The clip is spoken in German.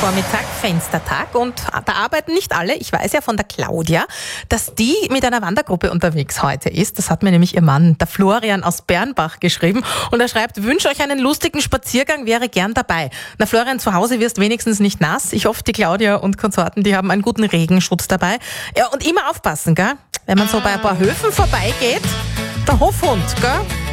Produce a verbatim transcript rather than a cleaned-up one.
Vormittag, Fenstertag, und da arbeiten nicht alle. Ich weiß ja von der Claudia, dass die mit einer Wandergruppe unterwegs heute ist. Das hat mir nämlich ihr Mann, der Florian aus Bernbach, geschrieben, und er schreibt: Wünsche euch einen lustigen Spaziergang, wäre gern dabei. Na Florian, zu Hause wirst wenigstens nicht nass. Ich hoffe, die Claudia und Konsorten, die haben einen guten Regenschutz dabei. Ja, und immer aufpassen, gell? Wenn man so bei ein paar Höfen vorbeigeht, der Hofhund, gell?